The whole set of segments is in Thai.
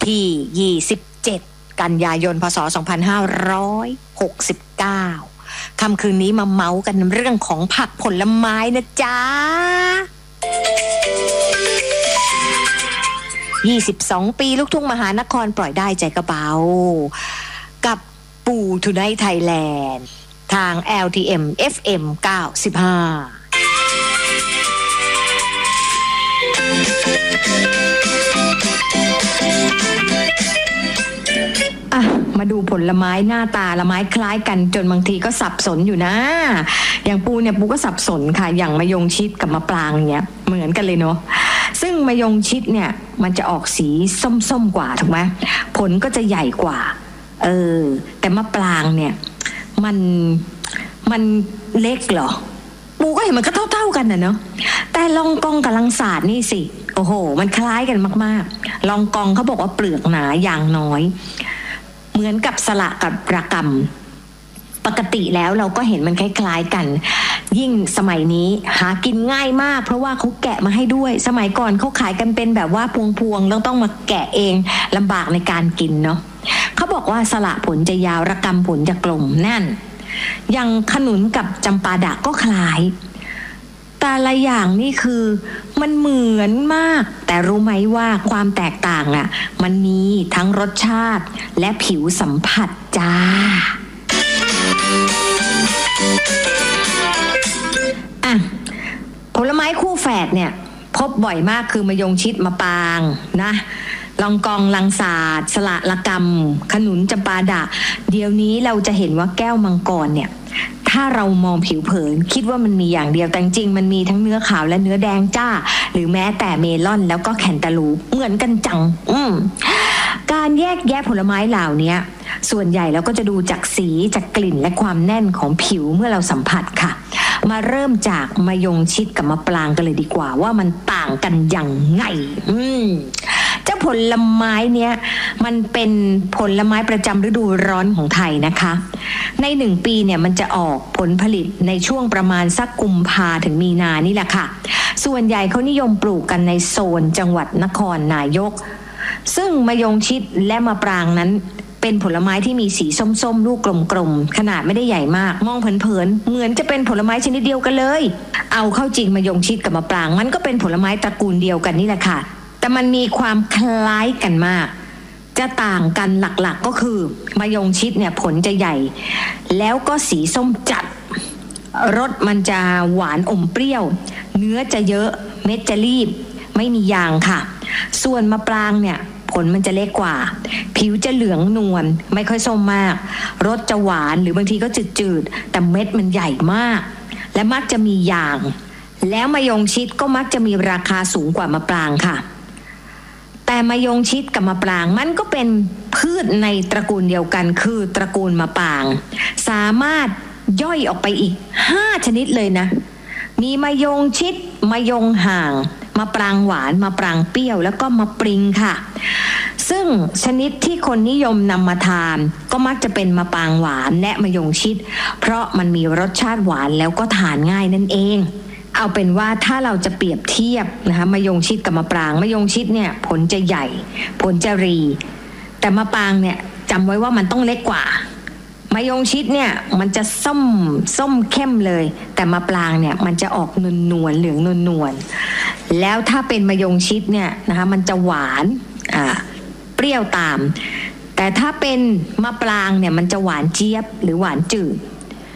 ที่27กันยายนพศ2569ค่ำคืนนี้มาเมาส์กันเรื่องของผักผลไม้นะจ๊ะ22 ปีลูกทุ่งมหานครปล่อยได้ใจกระเบากับปู่ทูไนท์ไทยแลนด์ทาง LTM FM 95มาดูผลไม้หน้าตาละไม้คล้ายกันจนบางทีก็สับสนอยู่นะอย่างปูเนี่ยปูก็สับสนค่ะอย่างมะยงชิดกับมะปรางเนี่ยเหมือนกันเลยเนาะซึ่งมะยงชิดเนี่ยมันจะออกสีส้มๆกว่าถูกไหมผลก็จะใหญ่กว่าแต่มะปรางเนี่ยมันเล็กเหรอปูก็เห็นมันก็เท่ากันนะเนาะแต่ลองกองกับลังสาดนี่สิโอ้โหมันคล้ายกันมากๆลองกองเขาบอกว่าเปลือกหนาอย่างน้อยเหมือนกับสละกับระกำปกติแล้วเราก็เห็นมันคล้ายๆกันยิ่งสมัยนี้หากินง่ายมากเพราะว่าเขาแกะมาให้ด้วยสมัยก่อนเขาขายกันเป็นแบบว่าพวงๆแล้วต้องมาแกะเองลำบากในการกินเนาะเขาบอกว่าสละผลจะยาวระกำผลจะกลมนั่นอย่างขนุนกับจำปาดะก็คล้ายแต่ละอย่างนี่คือมันเหมือนมากแต่รู้ไหมว่าความแตกต่างอ่ะมันมีทั้งรสชาติและผิวสัมผัสจ้าผลไม้คู่แฝดเนี่ยพบบ่อยมากคือมะยงชิดมะปรางนะลองกองลังสาดสละละกำขนุนจำปาดะเดี๋ยวนี้เราจะเห็นว่าแก้วมังกรเนี่ยถ้าเรามองผิวเผินคิดว่ามันมีอย่างเดียวแต่จริงมันมีทั้งเนื้อขาวและเนื้อแดงจ้าหรือแม้แต่เมลอนแล้วก็แคนตาลูปเหมือนกันจังการแยกแยะผลไม้เหล่านี้ส่วนใหญ่เราก็จะดูจากสีจากกลิ่นและความแน่นของผิวเมื่อเราสัมผัสค่ะมาเริ่มจากมะยงชิดกับมะปรางกันเลยดีกว่าว่ามันต่างกันอย่างไงเจ้าผลไม้เนี้ยมันเป็นผลไม้ประจำฤดูร้อนของไทยนะคะใน1 ปีเนี่ยมันจะออกผลผลิตในช่วงประมาณสักกุมภาถึงมีนานี่แหละค่ะส่วนใหญ่เขานิยมปลูกกันในโซนจังหวัดนครนายกซึ่งมะยงชิดและมะปรางนั้นเป็นผลไม้ที่มีสีส้มๆลูกกลมๆขนาดไม่ได้ใหญ่มากมองเผินๆเหมือนจะเป็นผลไม้ชนิดเดียวกันเลยเอาเข้าจริงมะยงชิดกับมะปรางมันก็เป็นผลไม้ตระกูลเดียวกันนี่แหละค่ะแต่มันมีความคล้ายกันมากจะต่างกันหลักๆก็คือมะยงชิดเนี่ยผลจะใหญ่แล้วก็สีส้มจัดรสมันจะหวานอมเปรี้ยวเนื้อจะเยอะเม็ดจะรีบไม่มียางค่ะส่วนมะปรางเนี่ยผลมันจะเล็กกว่าผิวจะเหลืองนวลไม่ค่อยส้มมากรสจะหวานหรือบางทีก็จืดๆแต่เม็ดมันใหญ่มากและมักจะมียางแล้วมะยงชิดก็มักจะมีราคาสูงกว่ามะปรางค่ะแต่มะยงชิดกับมะปรางมันก็เป็นพืชในตระกูลเดียวกันคือตระกูลมะปรางสามารถย่อยออกไปอีก5 ชนิดเลยนะมีมะยงชิดมะยงห่างมะปรางหวานมะปรางเปรี้ยวแล้วก็มะปริงค่ะซึ่งชนิดที่คนนิยมนำมาทานก็มักจะเป็นมะปรางหวานและมะยงชิดเพราะมันมีรสชาติหวานแล้วก็ทานง่ายนั่นเองเอาเป็นว่าถ้าเราจะเปรียบเทียบนะคะมะยงชิดกับมะปรางมะยงชิดเนี่ยผลจะใหญ่ผลจะรีแต่มะปรางเนี่ยจำไว้ว่ามันต้องเล็กกว่ามะยงชิดเนี่ยมันจะส้มเข้มเลยแต่มะปรางเนี่ยมันจะออกนวลเหลืองนวลแล้วถ้าเป็นมะยงชิดเนี่ยนะคะมันจะหวานเปรี้ยวตามแต่ถ้าเป็นมะปรางเนี่ยมันจะหวานเจี๊ยบหรือหวานจืด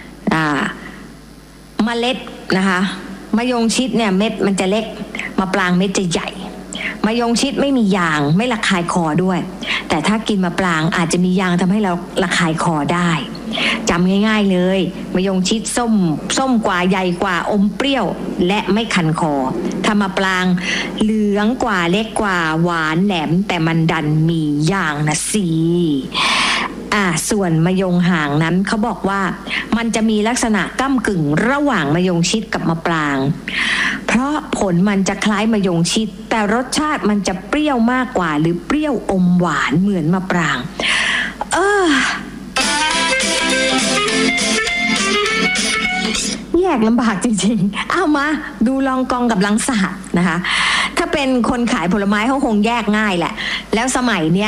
เมล็ดนะคะมะยงชิดเนี่ยเม็ดมันจะเล็กมะปรางเม็ดจะใหญ่มะยงชิดไม่มียางไม่ระคายคอด้วยแต่ถ้ากินมะปรางอาจจะมียางทำให้เราระคายคอได้จำง่ายๆเลยมะยงชิดส้มกว่าใหญ่กว่าอมเปรี้ยวและไม่คันคอถ้ามะปรางเหลืองกว่าเล็กกว่าหวานแหลมแต่มันดันมียางนะสิส่วนมะยงห่างนั้นเขาบอกว่ามันจะมีลักษณะก้ำกึ่งระหว่างมะยงชิดกับมะปรางเพราะผลมันจะคล้ายมะยงชิดแต่รสชาติมันจะเปรี้ยวมากกว่าหรือเปรี้ยวอมหวานเหมือนมะปรางแยกลำบากจริงๆเอามาดูลองกองกับลังสาดนะคะถ้าเป็นคนขายผลไม้เขาคงแยกง่ายแหละแล้วสมัยเนี้ย